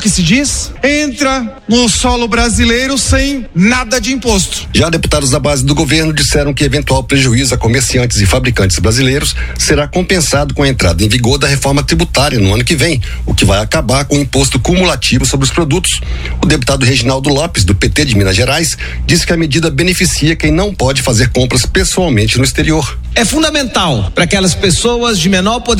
que se diz? Entra no solo brasileiro sem nada de imposto. Já deputados da base do governo disseram que eventual prejuízo a comerciantes e fabricantes brasileiros será compensado com a entrada em vigor da reforma tributária no ano que vem, o que vai acabar com o imposto cumulativo sobre os produtos. O deputado Reginaldo Lopes, do PT de Minas Gerais, disse que a medida beneficia quem não pode fazer compras pessoalmente no exterior. É fundamental para aquelas pessoas de menor poder